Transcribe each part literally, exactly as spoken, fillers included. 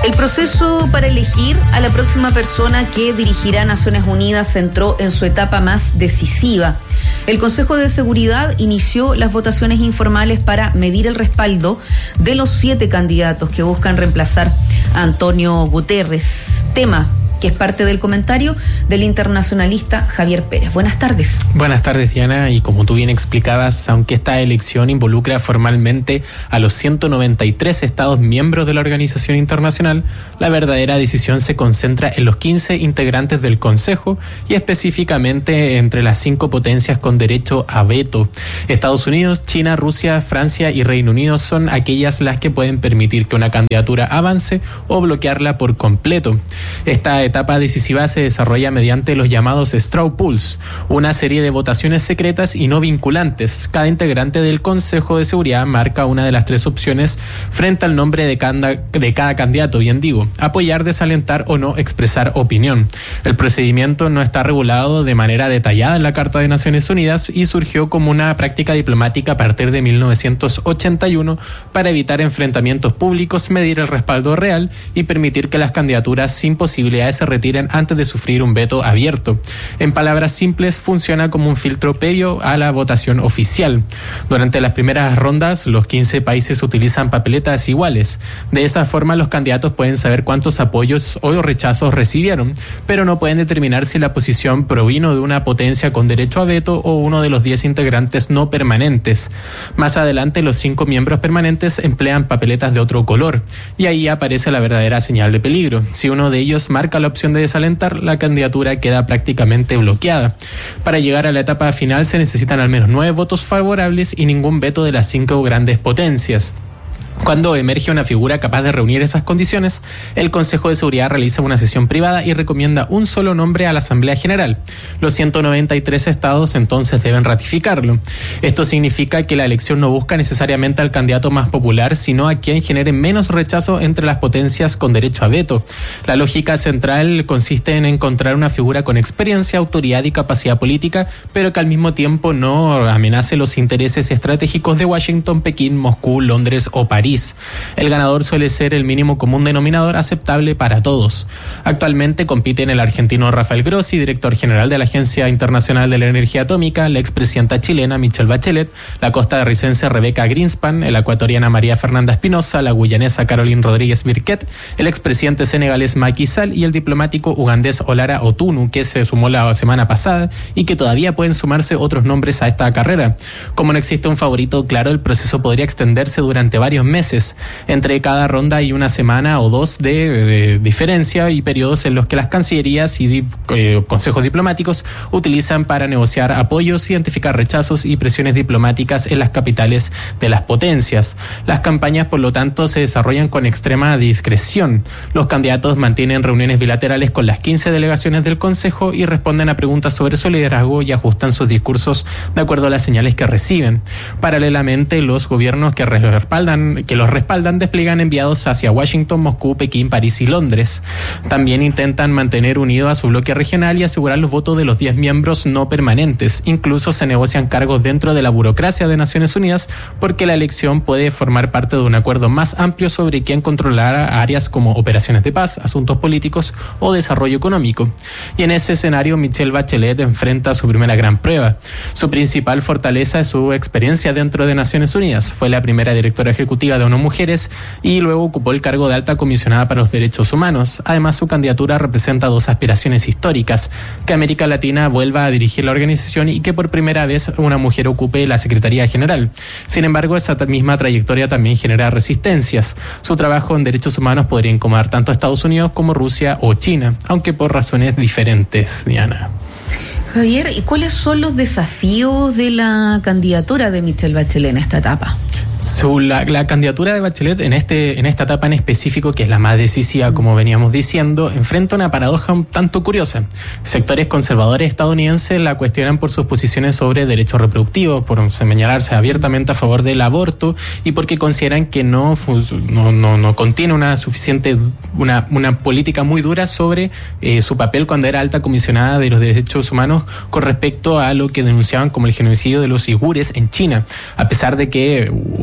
El proceso para elegir a la próxima persona que dirigirá Naciones Unidas entró en su etapa más decisiva. El Consejo de Seguridad inició las votaciones informales para medir el respaldo de los siete candidatos que buscan reemplazar a Antonio Guterres. Tema que es parte del comentario del internacionalista Javier Pérez. Buenas tardes. Buenas tardes, Diana, y como tú bien explicabas, aunque esta elección involucra formalmente a los ciento noventa y tres estados miembros de la organización internacional, la verdadera decisión se concentra en los quince integrantes del Consejo y específicamente entre las cinco potencias con derecho a veto. Estados Unidos, China, Rusia, Francia y Reino Unido son aquellas las que pueden permitir que una candidatura avance o bloquearla por completo. Esta La etapa decisiva se desarrolla mediante los llamados straw polls, una serie de votaciones secretas y no vinculantes. Cada integrante del Consejo de Seguridad marca una de las tres opciones frente al nombre de cada, de cada candidato, bien digo, apoyar, desalentar o no expresar opinión. El procedimiento no está regulado de manera detallada en la Carta de Naciones Unidas y surgió como una práctica diplomática a partir de mil novecientos ochenta y uno para evitar enfrentamientos públicos, medir el respaldo real y permitir que las candidaturas sin posibilidades se retiren antes de sufrir un veto abierto. En palabras simples, funciona como un filtro previo a la votación oficial. Durante las primeras rondas, los quince países utilizan papeletas iguales. De esa forma, los candidatos pueden saber cuántos apoyos o rechazos recibieron, pero no pueden determinar si la posición provino de una potencia con derecho a veto o uno de los diez integrantes no permanentes. Más adelante, los cinco miembros permanentes emplean papeletas de otro color, y ahí aparece la verdadera señal de peligro. Si uno de ellos marca la opción de desalentar, la candidatura queda prácticamente bloqueada. Para llegar a la etapa final se necesitan al menos nueve votos favorables y ningún veto de las cinco grandes potencias. Cuando emerge una figura capaz de reunir esas condiciones, el Consejo de Seguridad realiza una sesión privada y recomienda un solo nombre a la Asamblea General. Los ciento noventa y tres estados entonces deben ratificarlo. Esto significa que la elección no busca necesariamente al candidato más popular, sino a quien genere menos rechazo entre las potencias con derecho a veto. La lógica central consiste en encontrar una figura con experiencia, autoridad y capacidad política, pero que al mismo tiempo no amenace los intereses estratégicos de Washington, Pekín, Moscú, Londres o París. El ganador suele ser el mínimo común denominador aceptable para todos. Actualmente compiten el argentino Rafael Grossi, director general de la Agencia Internacional de la Energía Atómica, la expresidenta chilena Michelle Bachelet, la costarricense Rebecca Greenspan, la ecuatoriana María Fernanda Espinosa, la guyanesa Caroline Rodríguez Birquet, el expresidente senegalés Macky Sall y el diplomático ugandés Olara Otunu, que se sumó la semana pasada y que todavía pueden sumarse otros nombres a esta carrera. Como no existe un favorito claro, el proceso podría extenderse durante varios meses. Entre cada ronda hay una semana o dos de, de diferencia y periodos en los que las cancillerías y dip, eh, consejos diplomáticos utilizan para negociar apoyos, identificar rechazos y presiones diplomáticas en las capitales de las potencias. Las campañas, por lo tanto, se desarrollan con extrema discreción. Los candidatos mantienen reuniones bilaterales con las quince delegaciones del Consejo y responden a preguntas sobre su liderazgo y ajustan sus discursos de acuerdo a las señales que reciben. Paralelamente, los gobiernos que respaldan que los respaldan despliegan enviados hacia Washington, Moscú, Pekín, París y Londres. También intentan mantener unido a su bloque regional y asegurar los votos de los diez miembros no permanentes. Incluso se negocian cargos dentro de la burocracia de Naciones Unidas porque la elección puede formar parte de un acuerdo más amplio sobre quién controlará áreas como operaciones de paz, asuntos políticos o desarrollo económico. Y en ese escenario, Michelle Bachelet enfrenta su primera gran prueba. Su principal fortaleza es su experiencia dentro de Naciones Unidas. Fue la primera directora ejecutiva de ONU Mujeres y luego ocupó el cargo de alta comisionada para los derechos humanos. Además, su candidatura representa dos aspiraciones históricas: que América Latina vuelva a dirigir la organización y que por primera vez una mujer ocupe la Secretaría General. Sin embargo, esa misma trayectoria también genera resistencias. Su trabajo en derechos humanos podría incomodar tanto a Estados Unidos como Rusia o China, aunque por razones diferentes, Diana. Javier, ¿y cuáles son los desafíos de la candidatura de Michelle Bachelet en esta etapa? Su, la, la candidatura de Bachelet en este en esta etapa en específico, que es la más decisiva, como veníamos diciendo, enfrenta una paradoja un tanto curiosa. Sectores conservadores estadounidenses la cuestionan por sus posiciones sobre derechos reproductivos, por señalarse abiertamente a favor del aborto y porque consideran que no no no, no contiene una suficiente una una política muy dura sobre eh, su papel cuando era alta comisionada de los derechos humanos con respecto a lo que denunciaban como el genocidio de los uigures en China, a pesar de que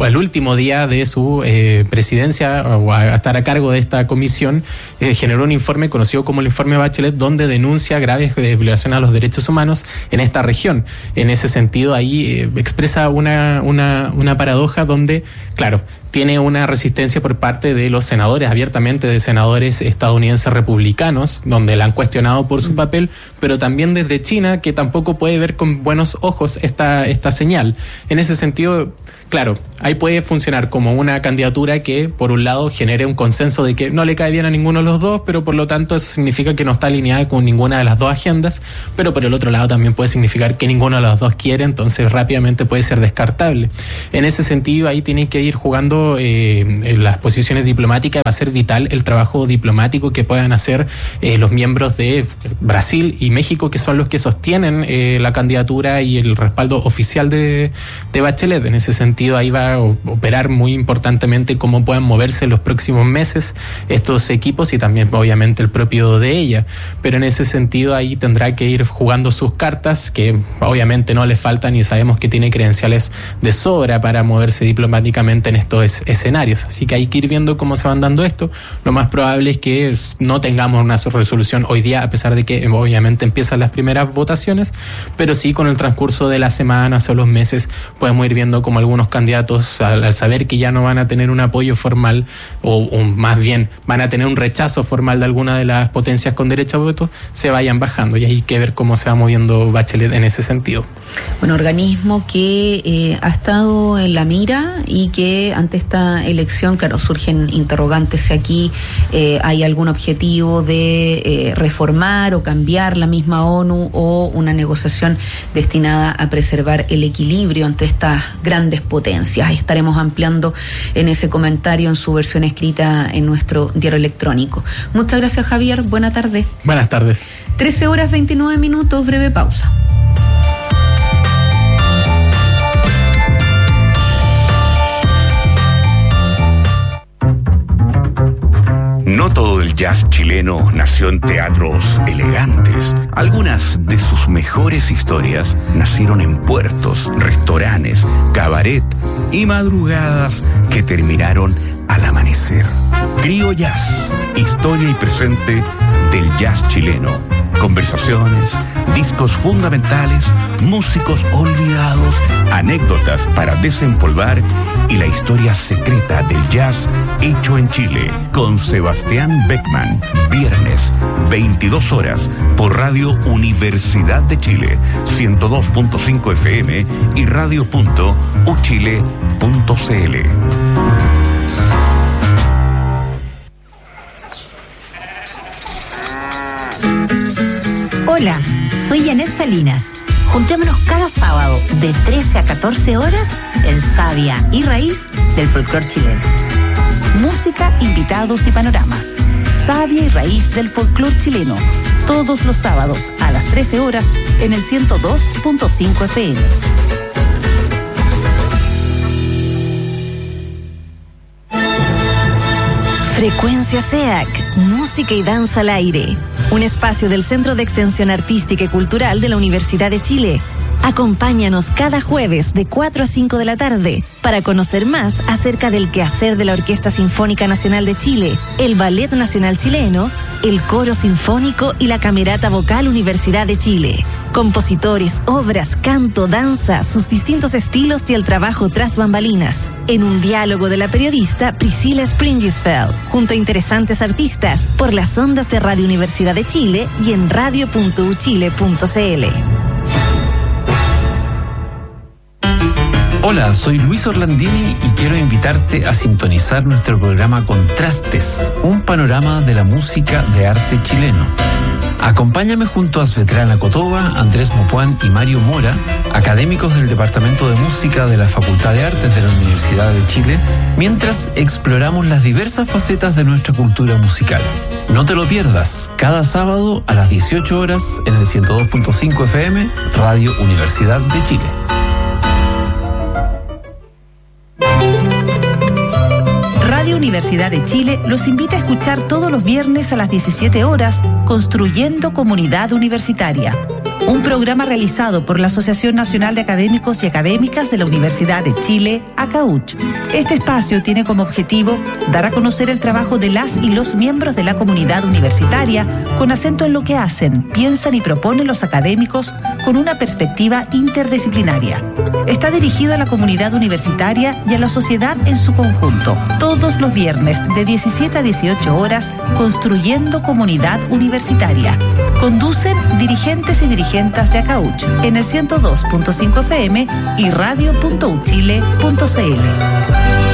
al último día de su eh, presidencia o a, a estar a cargo de esta comisión, eh, generó un informe conocido como el informe Bachelet, donde denuncia graves violaciones a los derechos humanos en esta región. En ese sentido, ahí eh, expresa una, una, una paradoja donde, claro, tiene una resistencia por parte de los senadores, abiertamente de senadores estadounidenses republicanos, donde la han cuestionado por su papel, pero también desde China, que tampoco puede ver con buenos ojos esta, esta señal. En ese sentido, claro, ahí puede funcionar como una candidatura que, por un lado, genere un consenso de que no le cae bien a ninguno de los dos, pero por lo tanto eso significa que no está alineada con ninguna de las dos agendas, pero por el otro lado también puede significar que ninguno de los dos quiere, entonces rápidamente puede ser descartable. En ese sentido, ahí tienen que ir jugando eh, en las posiciones diplomáticas. Va a ser vital el trabajo diplomático que puedan hacer eh, los miembros de Brasil y México, que son los que sostienen eh, la candidatura y el respaldo oficial de, de Bachelet. En ese sentido, ahí va a operar muy importantemente cómo puedan moverse en los próximos meses estos equipos y también obviamente el propio de ella, pero en ese sentido ahí tendrá que ir jugando sus cartas, que obviamente no le faltan y sabemos que tiene credenciales de sobra para moverse diplomáticamente en estos escenarios, así que hay que ir viendo cómo se van dando esto. Lo más probable es que no tengamos una resolución hoy día, a pesar de que obviamente empiezan las primeras votaciones, pero sí con el transcurso de las semanas o los meses podemos ir viendo cómo algunos candidatos, al, al saber que ya no van a tener un apoyo formal, o, o más bien van a tener un rechazo formal de alguna de las potencias con derecho a voto, se vayan bajando, y hay que ver cómo se va moviendo Bachelet en ese sentido. Bueno, organismo que eh, ha estado en la mira y que ante esta elección, claro, surgen interrogantes si aquí eh, hay algún objetivo de eh, reformar o cambiar la misma ONU, o una negociación destinada a preservar el equilibrio entre estas grandes potencias. Estaremos ampliando en ese comentario en su versión escrita en nuestro diario electrónico. Muchas gracias, Javier. Buena tarde. Buenas tardes. trece horas veintinueve minutos, breve pausa. No todo el jazz chileno nació en teatros elegantes. Algunas de sus mejores historias nacieron en puertos, restaurantes, cabaret y madrugadas que terminaron al amanecer. Crio Jazz, historia y presente del jazz chileno. Conversaciones, discos fundamentales, músicos olvidados, anécdotas para desempolvar y la historia secreta del jazz hecho en Chile, con Sebastián Beckman. Viernes, veintidós horas, por Radio Universidad de Chile, ciento dos punto cinco F M y radio punto u chile punto c l. Hola, soy Janet Salinas. Juntémonos cada sábado de trece a catorce horas en Savia y Raíz del folclore chileno. Música, invitados y panoramas. Savia y Raíz del folclore chileno. Todos los sábados a las trece horas en el ciento dos punto cinco F M. Frecuencia S E A C, música y danza al aire. Un espacio del Centro de Extensión Artística y Cultural de la Universidad de Chile. Acompáñanos cada jueves de cuatro a cinco de la tarde para conocer más acerca del quehacer de la Orquesta Sinfónica Nacional de Chile, el Ballet Nacional Chileno, el Coro Sinfónico y la Camerata Vocal Universidad de Chile. Compositores, obras, canto, danza, sus distintos estilos y el trabajo tras bambalinas. En un diálogo de la periodista Priscila Springisfeld, junto a interesantes artistas, por las ondas de Radio Universidad de Chile y en radio punto u chile punto c l. Hola, soy Luis Orlandini y quiero invitarte a sintonizar nuestro programa Contrastes, un panorama de la música de arte chileno. Acompáñame junto a Svetlana Kotova, Andrés Mopuán y Mario Mora, académicos del Departamento de Música de la Facultad de Artes de la Universidad de Chile, mientras exploramos las diversas facetas de nuestra cultura musical. No te lo pierdas, cada sábado a las dieciocho horas en el ciento dos punto cinco F M, Radio Universidad de Chile. Radio Universidad de Chile los invita a escuchar todos los viernes a las diecisiete horas Construyendo Comunidad Universitaria, un programa realizado por la Asociación Nacional de Académicos y Académicas de la Universidad de Chile, ACAUCH. Este espacio tiene como objetivo dar a conocer el trabajo de las y los miembros de la comunidad universitaria con acento en lo que hacen, piensan y proponen los académicos con una perspectiva interdisciplinaria. Está dirigido a la comunidad universitaria y a la sociedad en su conjunto, todos los viernes de diecisiete a dieciocho horas, construyendo comunidad universitaria. Conducen dirigentes y dirigentes de ACAUCH en el ciento dos punto cinco F M y radio punto uchile punto c l.